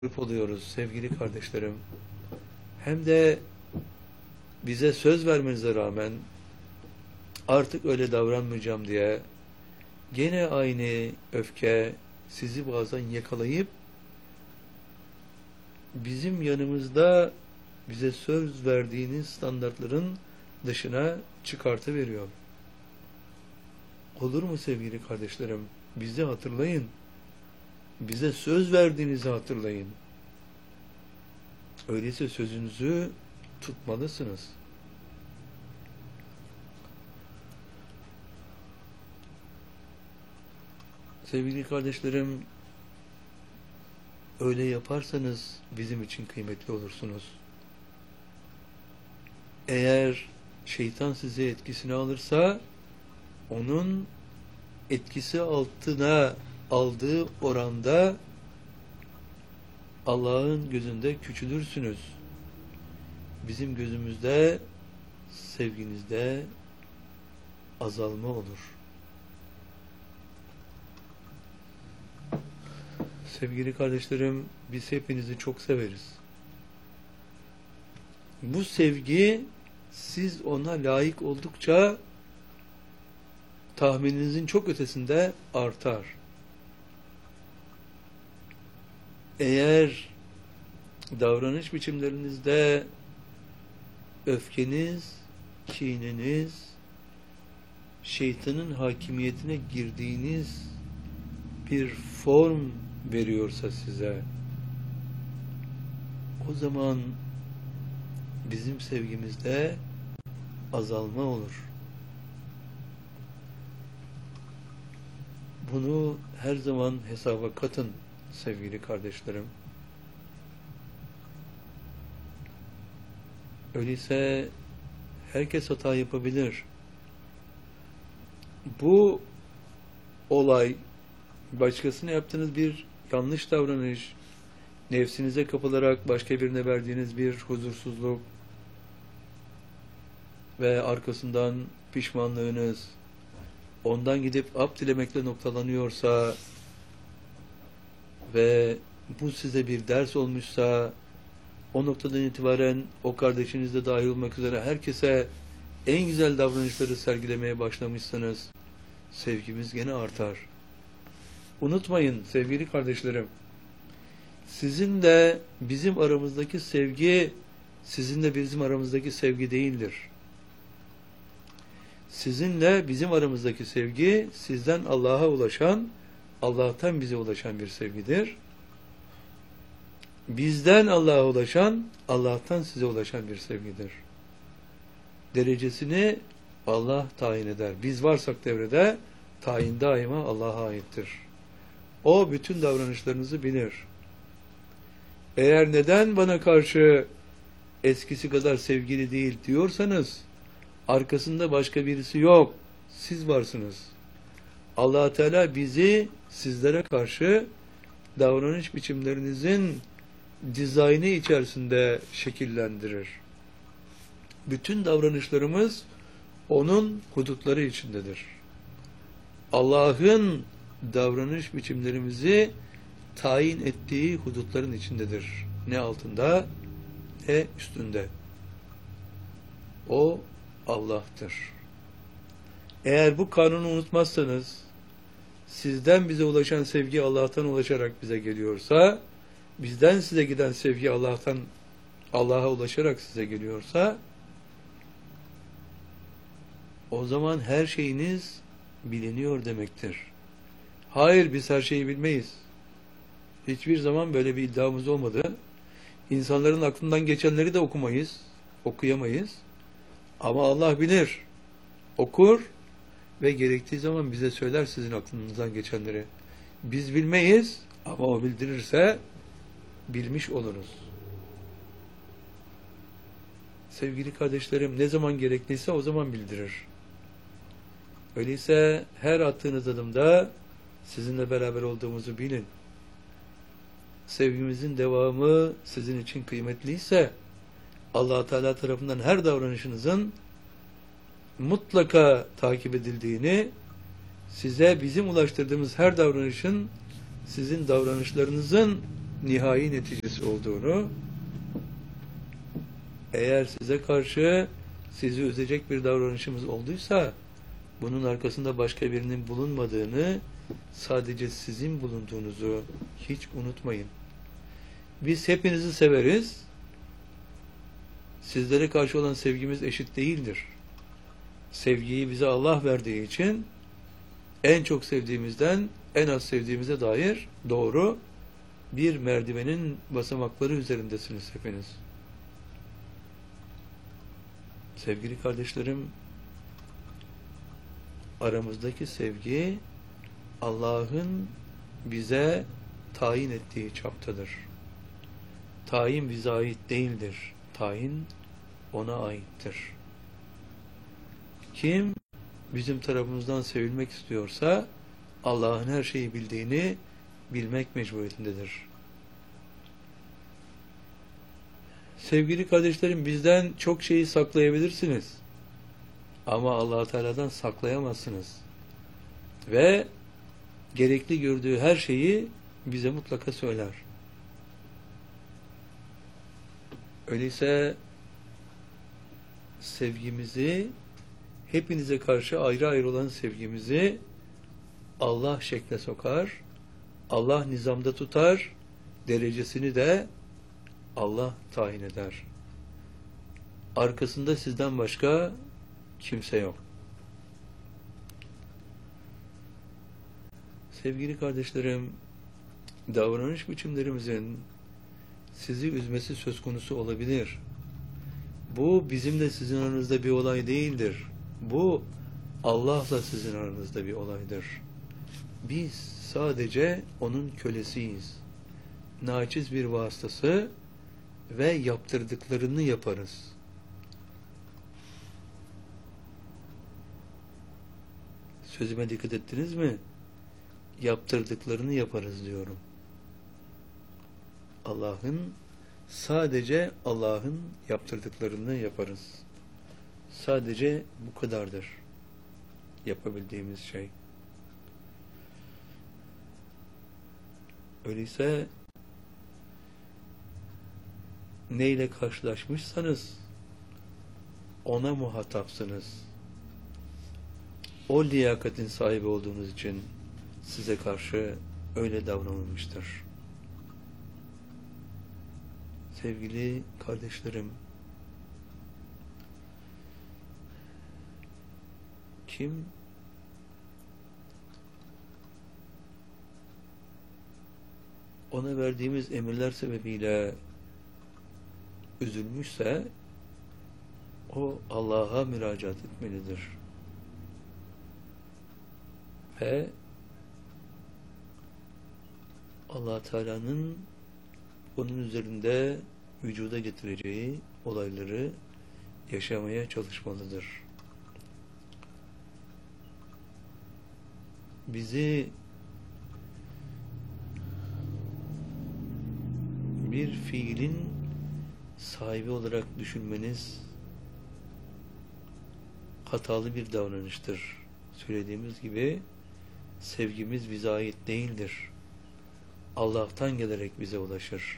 oluyoruz sevgili kardeşlerim. Hem de bize söz vermenize rağmen artık öyle davranmayacağım diye gene aynı öfke sizi bazen yakalayıp bizim yanımızda bize söz verdiğiniz standartların dışına çıkartıveriyor. Olur mu sevgili kardeşlerim? Bizi hatırlayın. Bize söz verdiğinizi hatırlayın. Öyleyse sözünüzü tutmalısınız. Sevgili kardeşlerim, öyle yaparsanız bizim için kıymetli olursunuz. Eğer şeytan sizi etkisine alırsa, onun etkisi altına aldığı oranda Allah'ın gözünde küçülürsünüz. Bizim gözümüzde, sevginizde azalma olur. Sevgili kardeşlerim, biz hepinizi çok severiz. Bu sevgi, siz ona layık oldukça tahmininizin çok ötesinde artar. Eğer davranış biçimlerinizde öfkeniz, kininiz, şeytanın hakimiyetine girdiğiniz bir form veriyorsa size, o zaman bizim sevgimizde azalma olur. Bunu her zaman hesaba katın sevgili kardeşlerim. Öyleyse herkes hata yapabilir. Bu olay, başkasına yaptığınız bir yanlış davranış, nefsinize kapılarak başka birine verdiğiniz bir huzursuzluk ve arkasından pişmanlığınız, ondan gidip af dilemekle noktalanıyorsa ve bu size bir ders olmuşsa, o noktadan itibaren o kardeşiniz de dahil olmak üzere herkese en güzel davranışları sergilemeye başlamışsanız, sevgimiz gene artar. Unutmayın sevgili kardeşlerim, sizinle bizim aramızdaki sevgi, sizinle bizim aramızdaki sevgi değildir. Sizinle bizim aramızdaki sevgi, sizden Allah'a ulaşan, Allah'tan bize ulaşan bir sevgidir. Bizden Allah'a ulaşan, Allah'tan size ulaşan bir sevgidir. Derecesini Allah tayin eder. Biz varsak devrede, tayin daima Allah'a aittir. O bütün davranışlarınızı bilir. Eğer neden bana karşı eskisi kadar sevgili değil diyorsanız, arkasında başka birisi yok. Siz varsınız. Allah Teala bizi sizlere karşı davranış biçimlerinizin dizaynı içerisinde şekillendirir. Bütün davranışlarımız onun hudutları içindedir. Allah'ın davranış biçimlerimizi tayin ettiği hudutların içindedir. Ne altında ne üstünde. O Allah'tır. Eğer bu kanunu unutmazsanız, sizden bize ulaşan sevgi Allah'tan ulaşarak bize geliyorsa, bizden size giden sevgi Allah'a ulaşarak size geliyorsa, o zaman her şeyiniz biliniyor demektir. Hayır, biz her şeyi bilmeyiz. Hiçbir zaman böyle bir iddiamız olmadı. İnsanların aklından geçenleri de okuyamayız. Ama Allah bilir, okur ve gerektiği zaman bize söyler sizin aklınızdan geçenleri. Biz bilmeyiz ama o bildirirse bilmiş oluruz. Sevgili kardeşlerim, ne zaman gerekliyse o zaman bildirir. Öyleyse her attığınız adımda sizinle beraber olduğumuzu bilin. Sevgimizin devamı sizin için kıymetliyse, Allah Teala tarafından her davranışınızın mutlaka takip edildiğini, size bizim ulaştırdığımız her davranışın sizin davranışlarınızın nihai neticesi olduğunu, eğer size karşı sizi üzecek bir davranışımız olduysa, bunun arkasında başka birinin bulunmadığını, sadece sizin bulunduğunuzu hiç unutmayın. Biz hepinizi severiz. Sizlere karşı olan sevgimiz eşit değildir. Sevgiyi bize Allah verdiği için en çok sevdiğimizden en az sevdiğimize dair doğru bir merdivenin basamakları üzerindesiniz hepiniz. Sevgili kardeşlerim, aramızdaki sevgi Allah'ın bize tayin ettiği çaptadır. Tayin bize ait değildir. Tayin ona aittir. Kim bizim tarafımızdan sevilmek istiyorsa Allah'ın her şeyi bildiğini bilmek mecburiyetindedir. Sevgili kardeşlerim, bizden çok şeyi saklayabilirsiniz. Ama Allah Teala'dan saklayamazsınız. Ve gerekli gördüğü her şeyi bize mutlaka söyler. Öyleyse sevgimizi, hepinize karşı ayrı ayrı olan sevgimizi Allah şekle sokar, Allah nizamda tutar, derecesini de Allah tayin eder. Arkasında sizden başka kimse yok. Sevgili kardeşlerim, davranış biçimlerimizin sizi üzmesi söz konusu olabilir. Bu bizimle sizin aranızda bir olay değildir. Bu Allah'la sizin aranızda bir olaydır. Biz sadece onun kölesiyiz. Naçiz bir vasıtası ve yaptırdıklarını yaparız. Sözüme dikkat ettiniz mi? Yaptırdıklarını yaparız diyorum. Sadece Allah'ın yaptırdıklarını yaparız. Sadece bu kadardır yapabildiğimiz şey. Öyleyse neyle karşılaşmışsanız ona muhatapsınız. O liyakatin sahibi olduğunuz için size karşı öyle davranılmıştır. Sevgili kardeşlerim, kim ona verdiğimiz emirler sebebiyle üzülmüşse o Allah'a müracaat etmelidir. Ve Allah Teala'nın onun üzerinde vücuda getireceği olayları yaşamaya çalışmalıdır. Bizi bir fiilin sahibi olarak düşünmeniz hatalı bir davranıştır. Söylediğimiz gibi sevgimiz bize ait değildir. Allah'tan gelerek bize ulaşır.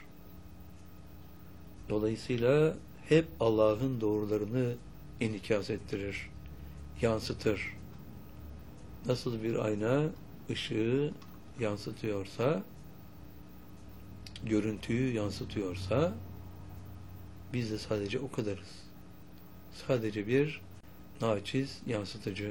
Dolayısıyla hep Allah'ın doğrularını inikas ettirir, yansıtır. Nasıl bir ayna ışığı yansıtıyorsa, görüntüyü yansıtıyorsa, biz de sadece o kadarız. Sadece bir naçiz yansıtıcı.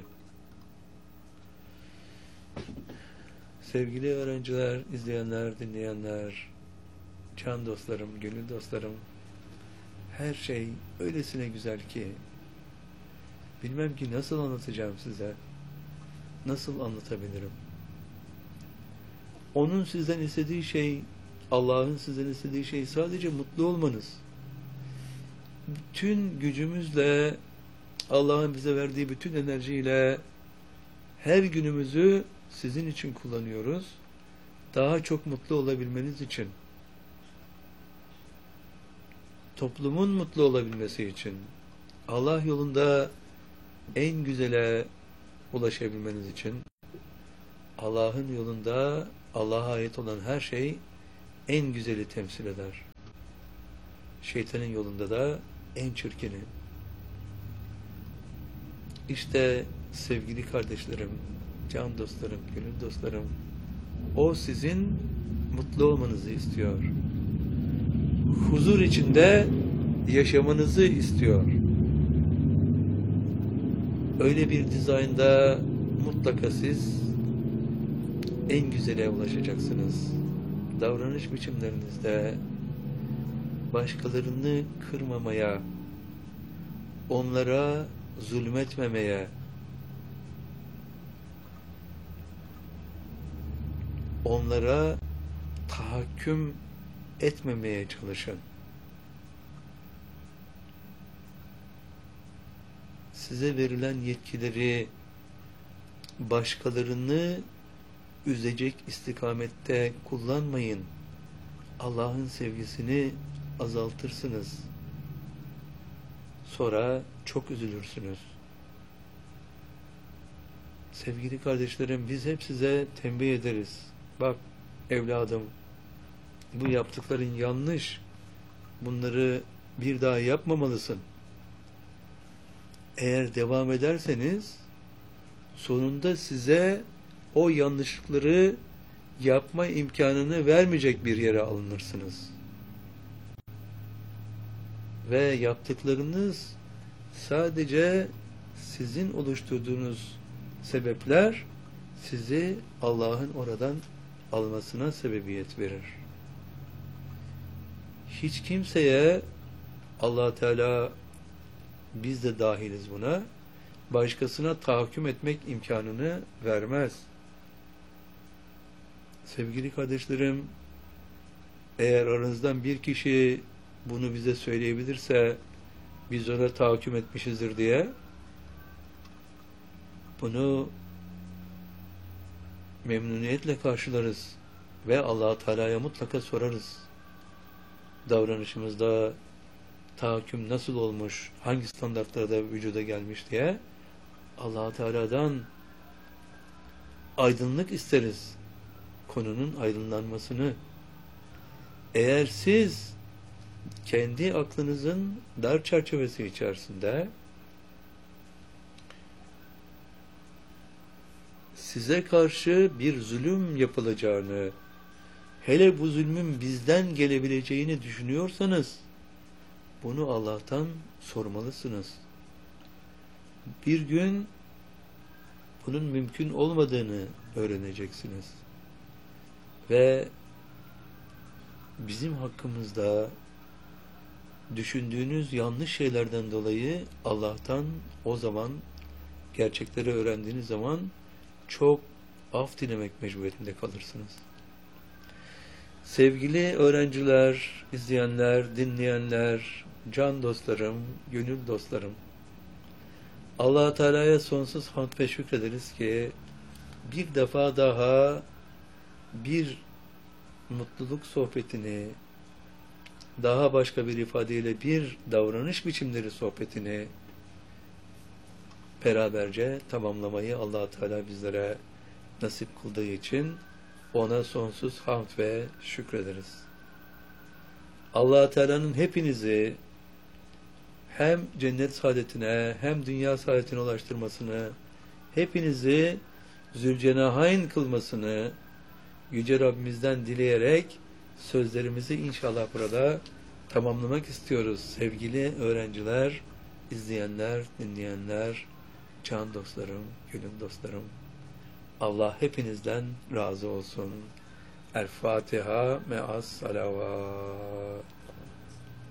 Sevgili öğrenciler, izleyenler, dinleyenler, can dostlarım, gönül dostlarım, her şey öylesine güzel ki, bilmem ki nasıl anlatacağım size, nasıl anlatabilirim? Onun sizden istediği şey, Allah'ın sizden istediği şey sadece mutlu olmanız. Bütün gücümüzle, Allah'ın bize verdiği bütün enerjiyle her günümüzü sizin için kullanıyoruz. Daha çok mutlu olabilmeniz için. Toplumun mutlu olabilmesi için. Allah yolunda en güzele ulaşabilmeniz için. Allah'ın yolunda Allah'a ait olan her şey en güzeli temsil eder. Şeytanın yolunda da en çirkini. İşte sevgili kardeşlerim, can dostlarım, gönül dostlarım, o sizin mutlu olmanızı istiyor. Huzur içinde yaşamanızı istiyor. Öyle bir dizaynda mutlaka siz en güzele ulaşacaksınız. Davranış biçimlerinizde başkalarını kırmamaya, onlara zulmetmemeye, onlara tahakküm etmemeye çalışın. Size verilen yetkileri başkalarını üzecek istikamette kullanmayın. Allah'ın sevgisini azaltırsınız. Sonra çok üzülürsünüz. Sevgili kardeşlerim, biz hep size tembih ederiz. Bak evladım, bu yaptıkların yanlış. Bunları bir daha yapmamalısın. Eğer devam ederseniz sonunda size o yanlışlıkları yapma imkanını vermeyecek bir yere alınırsınız. Ve yaptıklarınız sadece sizin oluşturduğunuz sebepler sizi Allah'ın oradan almasına sebebiyet verir. Hiç kimseye Allah Teala, biz de dahiliz buna, başkasına tahakküm etmek imkanını vermez. Sevgili kardeşlerim, eğer aranızdan bir kişi bunu bize söyleyebilirse biz ona tahakküm etmişizdir diye, bunu memnuniyetle karşılarız ve Allah Teala'ya mutlaka sorarız. Davranışımızda tahakküm nasıl olmuş, hangi standartlarda vücuda gelmiş diye Allah Teala'dan aydınlık isteriz. Konunun aydınlanmasını. Eğer siz kendi aklınızın dar çerçevesi içerisinde size karşı bir zulüm yapılacağını, hele bu zulmün bizden gelebileceğini düşünüyorsanız, bunu Allah'tan sormalısınız. Bir gün bunun mümkün olmadığını öğreneceksiniz. Ve bizim hakkımızda düşündüğünüz yanlış şeylerden dolayı Allah'tan o zaman, gerçekleri öğrendiğiniz zaman çok af dilemek mecburiyetinde kalırsınız. Sevgili öğrenciler, izleyenler, dinleyenler, can dostlarım, gönül dostlarım, Allah Teala'ya sonsuz hamd ve şükrederiz ki bir defa daha bir mutluluk sohbetini, daha başka bir ifadeyle bir davranış biçimleri sohbetini beraberce tamamlamayı Allah Teala bizlere nasip kıldığı için ona sonsuz hamd ve şükrederiz. Allah Teala'nın hepinizi hem cennet saadetine hem dünya saadetine ulaştırmasını, hepinizi Zülcenahayn kılmasını Yüce Rabbimizden dileyerek sözlerimizi inşallah burada tamamlamak istiyoruz. Sevgili öğrenciler, izleyenler, dinleyenler, can dostlarım, gönül dostlarım, Allah hepinizden razı olsun. El Fatiha me'as salavat.